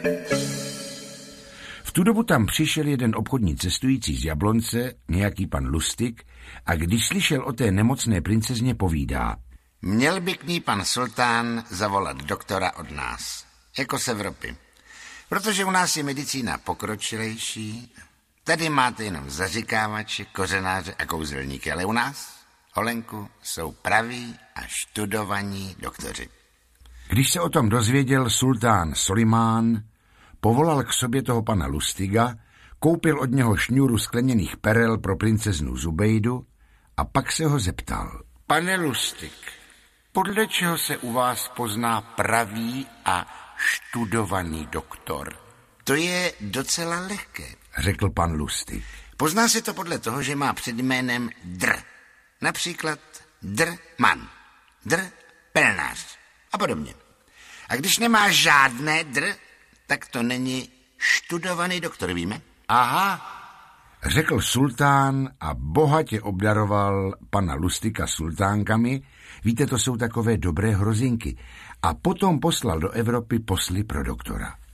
V tu dobu tam přišel jeden obchodní cestující z Jablonce, nějaký pan Lustig, a když slyšel o té nemocné princezně, povídá: Měl by k ní pan sultán zavolat doktora od nás, jako z Evropy. Protože u nás je medicína pokročilejší. Tady máte jenom zařikávače, kořenáře a kouzelníky, ale u nás, Holenku, jsou praví a študovaní doktoři. Když se o tom dozvěděl sultán Solimán, povolal k sobě toho pana Lustiga, koupil od něho šňůru skleněných perel pro princeznu Zubejdu a pak se ho zeptal: Pane Lustig, podle čeho se u vás pozná pravý a študovaný doktor? To je docela lehké, řekl pan Lustig. Pozná se to podle toho, že má před jménem dr. Například drman, pelnář a podobně. A když nemá žádné dr, tak to není študovaný doktor, víme? Aha, řekl sultán a bohatě obdaroval pana Lustiga sultánkami. Víte, to jsou takové dobré hrozinky. A potom poslal do Evropy posly pro doktora.